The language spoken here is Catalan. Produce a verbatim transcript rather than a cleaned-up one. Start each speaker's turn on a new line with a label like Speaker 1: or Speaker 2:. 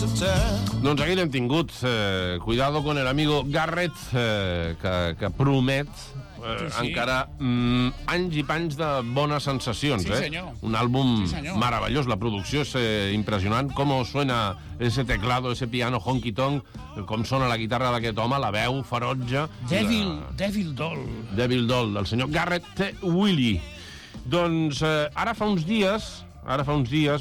Speaker 1: Doncs aquí l'hem tingut. Eh, cuidado con el amigo Garrett, eh, que, que promet eh, sí, sí. encara mm, anys i panys de bones sensacions.
Speaker 2: Sí,
Speaker 1: eh?
Speaker 2: senyor.
Speaker 1: Un àlbum
Speaker 2: sí,
Speaker 1: meravellós. La producció és eh, impressionant. Com suena ese teclado, ese piano honky-tonk, com sona la guitarra d'aquest home, la veu ferotge.
Speaker 2: Devil,
Speaker 1: la...
Speaker 2: Devil Doll.
Speaker 1: Devil Doll, del senyor Garrett T. Willie. Doncs eh, ara fa uns dies, ara fa uns dies